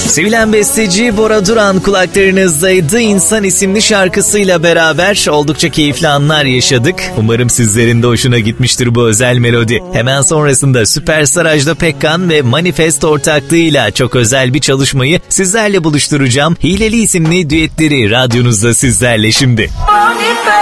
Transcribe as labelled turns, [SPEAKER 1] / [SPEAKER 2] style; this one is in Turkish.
[SPEAKER 1] Sevilen besteci Bora Duran kulaklarınızdaydı. İnsan isimli şarkısıyla beraber oldukça keyifli anlar yaşadık. Umarım sizlerin de hoşuna gitmiştir bu özel melodi. Hemen sonrasında Süperstar Ajda Pekkan ve Manifest ortaklığıyla çok özel bir çalışmayı sizlerle buluşturacağım. Hileli isimli düetleri radyonuzda sizlerle şimdi.